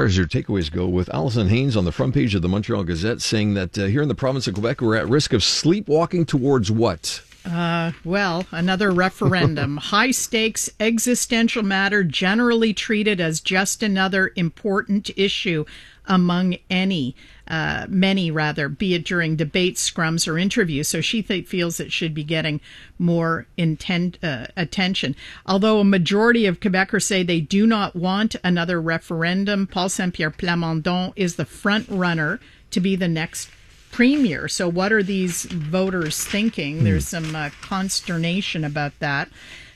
far as your takeaways go, with Alison Haynes on the front page of the Montreal Gazette saying that here in the province of Quebec, we're at risk of sleepwalking towards what? Well, another referendum. High-stakes existential matter generally treated as just another important issue among many, be it during debates, scrums, or interviews. So she feels it should be getting more attention. Although a majority of Quebecers say they do not want another referendum, Paul Saint-Pierre Plamondon is the front runner to be the next premier. So what are these voters thinking? There's some consternation about that.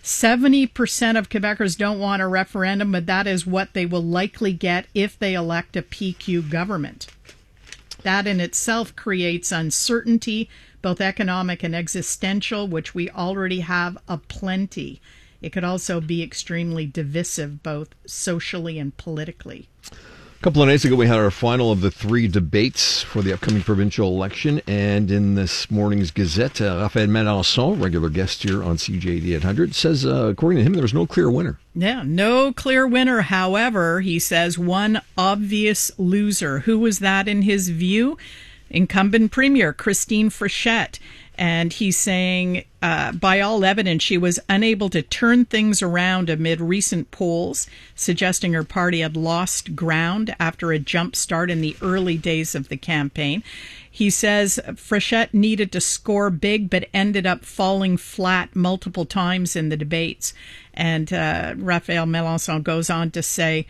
70% of Quebecers don't want a referendum, but that is what they will likely get if they elect a PQ government. That in itself creates uncertainty, both economic and existential, which we already have aplenty. It could also be extremely divisive, both socially and politically. A couple of nights ago, we had our final of the 3 debates for the upcoming provincial election. And in this morning's Gazette, Raphaël Melançon, regular guest here on CJAD 800, says, according to him, there was no clear winner. Yeah, no clear winner. However, he says one obvious loser. Who was that in his view? Incumbent Premier Christine Frechette. And he's saying, by all evidence, she was unable to turn things around amid recent polls, suggesting her party had lost ground after a jump start in the early days of the campaign. He says Frechette needed to score big, but ended up falling flat multiple times in the debates. And Raphaël Melançon goes on to say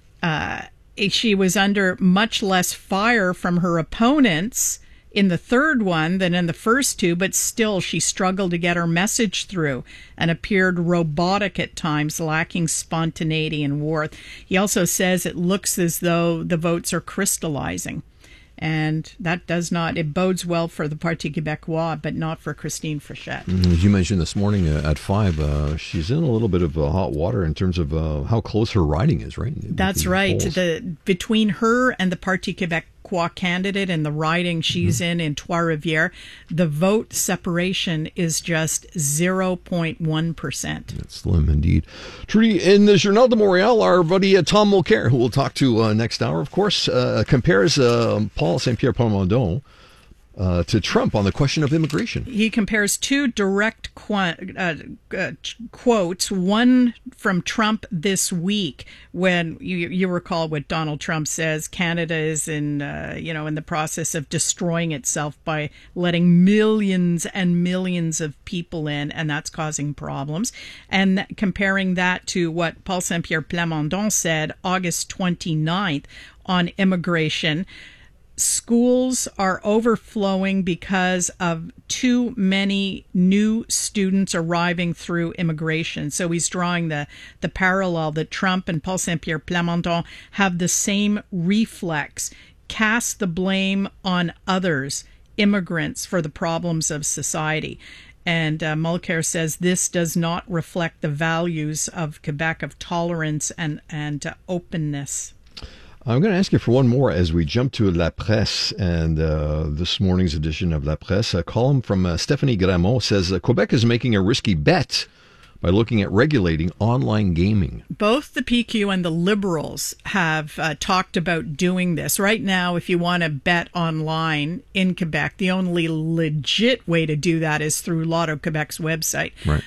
she was under much less fire from her opponents in the third one than in the first 2, but still she struggled to get her message through and appeared robotic at times, lacking spontaneity and warmth. He also says it looks as though the votes are crystallizing. And that it bodes well for the Parti Québécois, but not for Christine Frechette. As you mentioned this morning at 5, she's in a little bit of hot water in terms of how close her riding is, right? That's right. Between her and the Parti Québécois candidate and the riding she's in Trois-Rivières, the vote separation is just 0.1%. That's slim indeed. Trudy, in the Journal de Montréal, our buddy Tom Mulcair, who we'll talk to next hour, of course, compares Paul Saint-Pierre Plamondon to Trump on the question of immigration. He compares 2 direct quotes, one from Trump this week when you recall what Donald Trump says, Canada is in the process of destroying itself by letting millions and millions of people in, and that's causing problems. And comparing that to what Paul Saint-Pierre Plamondon said August 29th on immigration. Schools are overflowing because of too many new students arriving through immigration. So he's drawing the parallel that Trump and Paul Saint-Pierre Plamondon have the same reflex, cast the blame on others, immigrants, for the problems of society. And Mulcair says this does not reflect the values of Quebec of tolerance and openness. I'm going to ask you for one more as we jump to La Presse and this morning's edition of La Presse. A column from Stéphanie Gramont says Quebec is making a risky bet by looking at regulating online gaming. Both the PQ and the Liberals have talked about doing this. Right now, if you want to bet online in Quebec, the only legit way to do that is through Lotto Quebec's website. Right.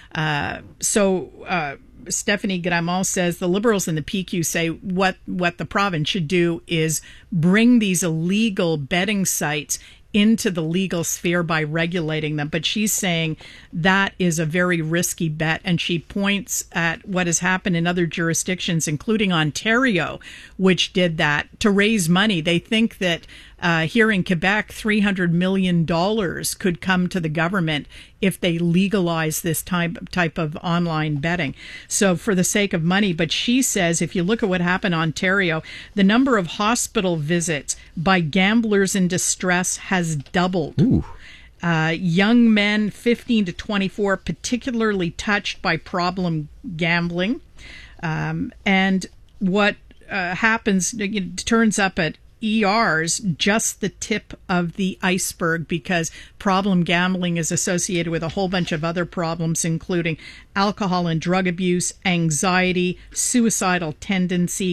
Stéphanie Gramont says the Liberals and the PQ say what the province should do is bring these illegal betting sites into the legal sphere by regulating them. But she's saying that is a very risky bet, and she points at what has happened in other jurisdictions, including Ontario, which did that to raise money. They think that here in Quebec, $300 million could come to the government if they legalize this type of online betting. So for the sake of money, but she says if you look at what happened in Ontario, the number of hospital visits by gamblers in distress has doubled. Ooh. Young men 15 to 24 particularly touched by problem gambling. And what happens, it turns up at ER's just the tip of the iceberg, because problem gambling is associated with a whole bunch of other problems, including alcohol and drug abuse, anxiety, suicidal tendency,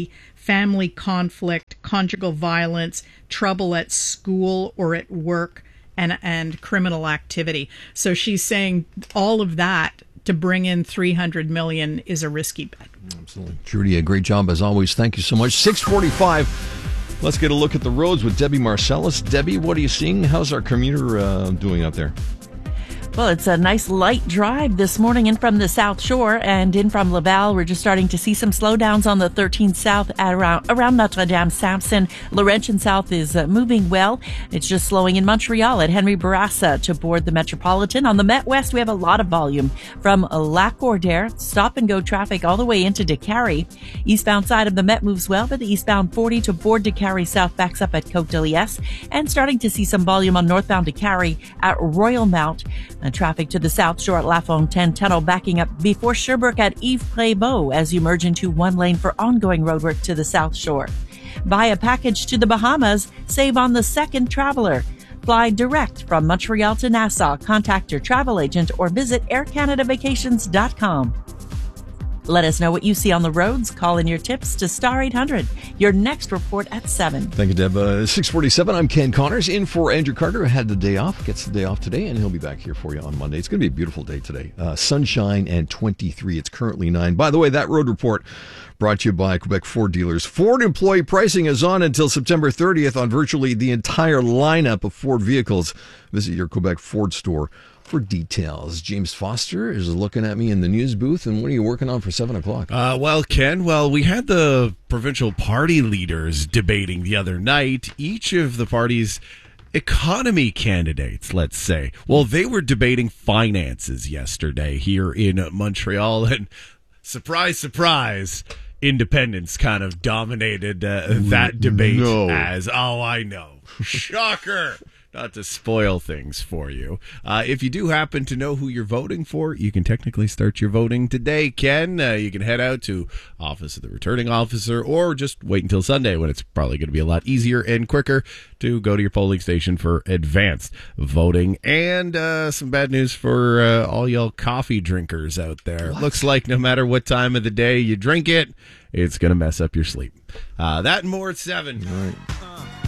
family conflict, conjugal violence, trouble at school or at work, and criminal activity. So she's saying all of that to bring in $300 million is a risky bet. Absolutely. Trudy, a great job as always. Thank you so much. 6:45. Let's get a look at the roads with Debbie Marcellus. Debbie, what are you seeing? How's our commuter doing out there? Well, it's a nice light drive this morning in from the South Shore and in from Laval. We're just starting to see some slowdowns on the 13 South at around Notre Dame, Sampson. Laurentian South is moving well. It's just slowing in Montreal at Henry Bourassa to board the Metropolitan. On the Met West, we have a lot of volume from Lac-Cordaire, stop and go traffic all the way into Décarie. Eastbound side of the Met moves well, but the eastbound 40 to board Décarie South backs up at Côte-de-Liesse, and starting to see some volume on northbound Décarie at Royal Mount. Traffic to the South Shore at La Fontaine Tunnel backing up before Sherbrooke at Yves-Prébeau as you merge into one lane for ongoing roadwork to the South Shore. Buy a package to the Bahamas, save on the second traveler. Fly direct from Montreal to Nassau. Contact your travel agent or visit aircanadavacations.com. Let us know what you see on the roads. Call in your tips to Star 800. Your next report at 7. Thank you, Deb. 6:47. I'm Ken Connors, in for Andrew Carter, who had the day off. Gets the day off today, and he'll be back here for you on Monday. It's going to be a beautiful day today. Sunshine and 23. It's currently 9. By the way, that road report brought to you by Quebec Ford dealers. Ford employee pricing is on until September 30th on virtually the entire lineup of Ford vehicles. Visit your Quebec Ford store for details. James Foster is looking at me in the news booth, and what are you working on for 7 o'clock? Well, Ken, we had the provincial party leaders debating the other night. Each of the parties' economy candidates, let's say. Well, they were debating finances yesterday here in Montreal, and surprise, surprise, independents kind of dominated that debate as, I know, shocker. Not to spoil things for you. If you do happen to know who you're voting for, you can technically start your voting today, Ken. You can head out to Office of the Returning Officer or just wait until Sunday when it's probably going to be a lot easier and quicker to go to your polling station for advanced voting. And some bad news for all y'all coffee drinkers out there. What? Looks like no matter what time of the day you drink it, it's going to mess up your sleep. That and more at 7. All right.